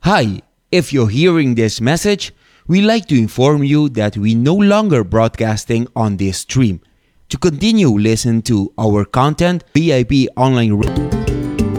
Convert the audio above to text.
Hi, if you're hearing this message, we'd like to inform you that we no longer broadcasting on this stream. To continue listen to our content, VIP Online